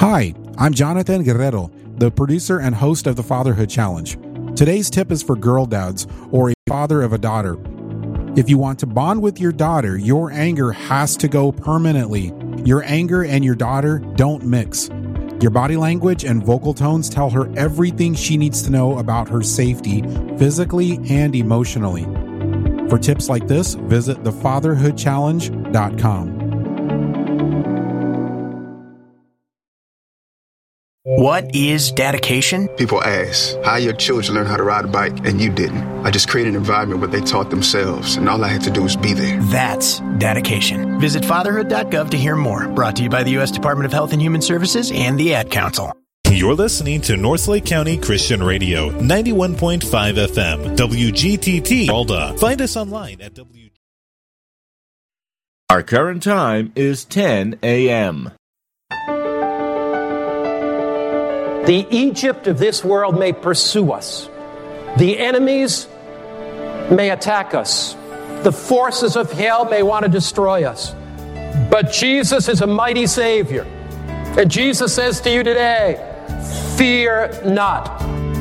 Hi, I'm Jonathan Guerrero, the producer and host of the Fatherhood Challenge. Today's tip is for girl dads or a father of a daughter. If you want to bond with your daughter, your anger has to go permanently. Your anger and your daughter don't mix. Your body language and vocal tones tell her everything she needs to know about her safety, physically and emotionally. For tips like this, visit thefatherhoodchallenge.com. What is dedication? People ask, how your children learn how to ride a bike and you didn't? I just created an environment where they taught themselves, and all I had to do was be there. That's dedication. Visit fatherhood.gov to hear more. Brought to you by the U.S. Department of Health and Human Services and the Ad Council. You're listening to Northlake County Christian Radio, 91.5 FM, WGTT, Alda. Find us online at Our current time is 10 a.m. The Egypt of this world may pursue us. The enemies may attack us. The forces of hell may want to destroy us. But Jesus is a mighty Savior. And Jesus says to you today, fear not.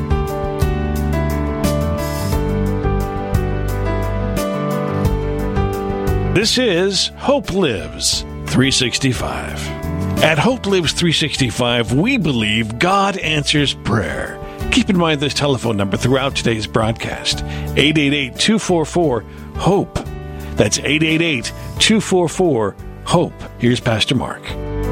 This is Hope Lives 365. At Hope Lives 365, we believe God answers prayer. Keep in mind this telephone number throughout today's broadcast, 888-244-HOPE. That's 888-244-HOPE. Here's Pastor Mark.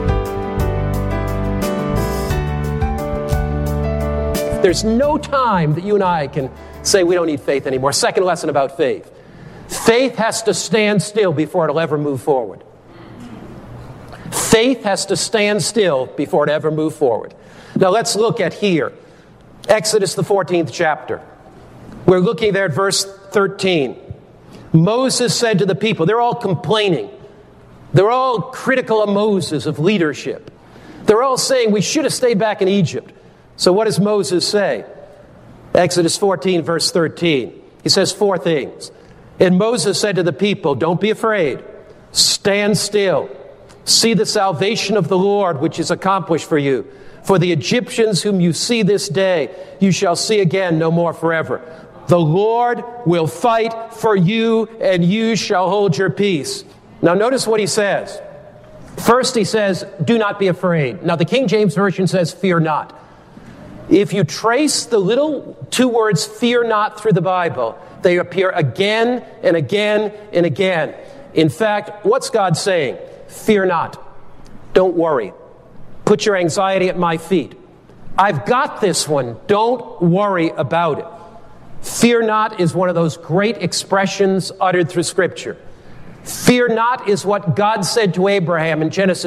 There's no time that you and I can say we don't need faith anymore. Second lesson about faith. Faith has to stand still before it'll ever move forward. Faith has to stand still before it ever move forward. Now let's look at here. Exodus, the 14th chapter. We're looking there at verse 13. Moses said to the people, they're all complaining. They're all critical of Moses, of leadership. They're all saying we should have stayed back in Egypt. So what does Moses say? Exodus 14, verse 13. He says 4 things. And Moses said to the people, don't be afraid. Stand still. See the salvation of the Lord, which is accomplished for you. For the Egyptians whom you see this day, you shall see again no more forever. The Lord will fight for you, and you shall hold your peace. Now notice what he says. First he says, do not be afraid. Now the King James Version says, fear not. If you trace the little 2 words, fear not, through the Bible, they appear again and again and again. In fact, what's God saying? Fear not. Don't worry. Put your anxiety at my feet. I've got this one. Don't worry about it. Fear not is one of those great expressions uttered through Scripture. Fear not is what God said to Abraham in Genesis